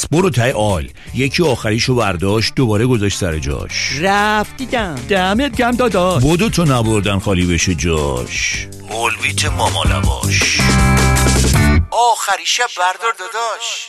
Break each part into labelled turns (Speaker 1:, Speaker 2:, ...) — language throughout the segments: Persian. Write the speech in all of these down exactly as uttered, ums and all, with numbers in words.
Speaker 1: برو تای آل. یکی آخریشو برداشت دوباره گذاشت سر جاش.
Speaker 2: رفتیدم. دمت گرم داداش.
Speaker 1: بودو تو نبردن خالی بشه جاش. اولویت ماما لباش. آخریشه بردار داداش.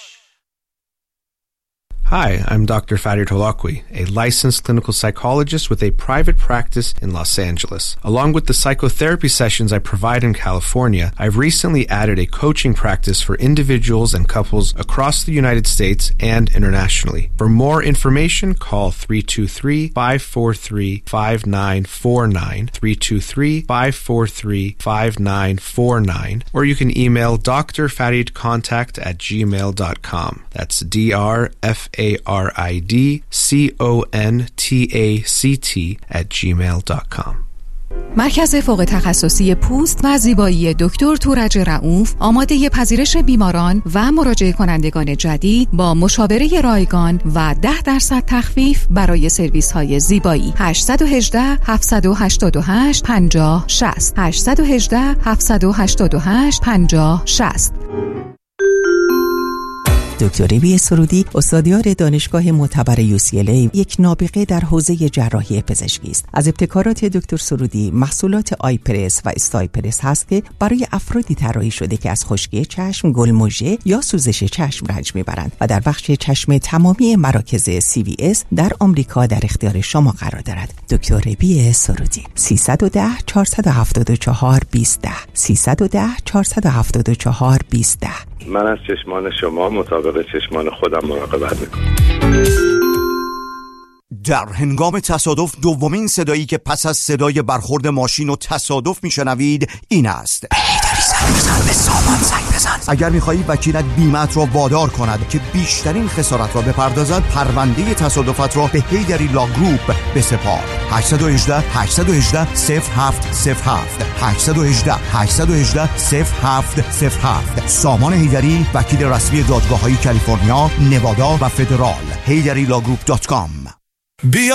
Speaker 3: Hi, I'm Doctor Farid Holakwi, a licensed clinical psychologist with a private practice in Los Angeles. Along with the psychotherapy sessions I provide in California, I've recently added a coaching practice for individuals and couples across the United States and internationally. For more information, call three two three, five four three, five nine four nine, three two three, five four three, five nine four nine, or you can email d r farid contact at gmail dot com. That's D R F A R I D C O N T A C T at gmail dot com.
Speaker 4: مرکز فوق تخصصی پوست و زیبایی دکتر تورج رؤوف آماده پذیرش بیماران و مراجعه کنندگان جدید با مشاوره رایگان و ده درصد تخفیف برای سرویس های زیبایی. هشت یک هشت، هفت هشت هشت، پنجاه شصت هشت یک هشت، هفت هشت هشت، پنجاه شصت.
Speaker 5: دکتر بی سرودی استادیار دانشگاه معتبر یو سی ال ای یک نابغه در حوزه جراحی پزشکی است. از ابتکارات دکتر سرودی محصولات آیپرس و استایپرس هست که برای افرادی طراحی شده که از خشکی چشم، گلمژه یا سوزش چشم رنج میبرند و در بخش چشم تمامی مراکز سی وی اس در آمریکا در اختیار شما قرار دارد. دکتر بی سرودی سیصد و ده، چهارصد و هفتاد و چهار، بیست ده سیصد و ده، چهارصد و هفتاد و چهار، بیست ده.
Speaker 6: من از چشمان شما مطابق چشمان خودم مراقبت میکنم.
Speaker 7: در هنگام تصادف دومین صدایی که پس از صدای برخورد ماشین و تصادف میشنوید این است: هیدری زنگ بزن، به سامان زنگ بزن. اگر میخواهی وکیلت بیمت را وادار کند که بیشترین خسارت را بپردازد، پرونده تصادفت را به هیدری لا گروپ بسپار. هشت یک هشت، هشت یک هشت، صفر هفت صفر هفت هشت یک هشت، هشت یک هشت، صفر هفت صفر هفت. سامان هیدری، وکیل رسمی دادگاه‌های کالیفرنیا، نوادا و فدرال. هیدری لا گروپ دات کام.
Speaker 8: بیا